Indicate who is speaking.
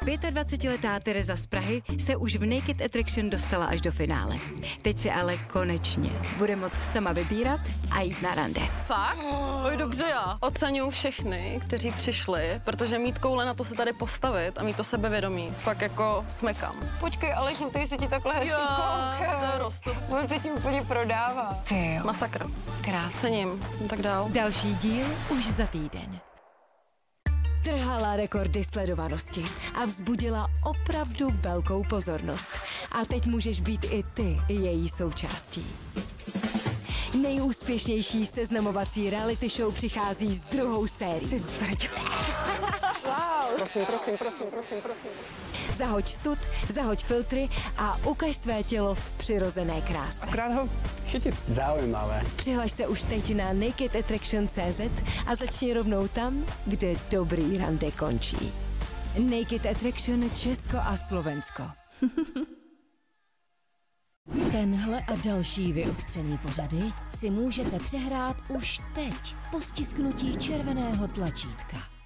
Speaker 1: 25letá Tereza z Prahy se už v Naked Attraction dostala až do finále. Teď si ale konečně bude moct sama vybírat a jít na rande.
Speaker 2: Fakt? Oj, dobře já. Oceňuju všechny, kteří přišli, protože mít koule na to se tady postavit a mít to sebevědomí. Fakt jako smekám.
Speaker 3: Počkej, ale žlutý se ti takhle hezky kouká.
Speaker 2: To je rostu.
Speaker 3: On se tím úplně prodává. Ty jo.
Speaker 2: Masakr.
Speaker 3: Krásný.
Speaker 2: Cením. Tak dál.
Speaker 1: Další díl už za týden. Trhala rekordy sledovanosti a vzbudila opravdu velkou pozornost. A teď můžeš být i ty její součástí. Nejúspěšnější seznamovací reality show přichází s druhou sérií.
Speaker 2: Wow.
Speaker 4: Prosím.
Speaker 1: Zahoď stud, zahoď filtry a ukaž své tělo v přirozené kráse.
Speaker 4: Akorát ho chytit. Zaujímavé.
Speaker 1: Přihlaš se už teď na nakedattraction.cz a začni rovnou tam, kde dobrý rande končí. Naked Attraction Česko a Slovensko.
Speaker 5: Tenhle a další vyostřený pořady si můžete přehrát už teď po stisknutí červeného tlačítka.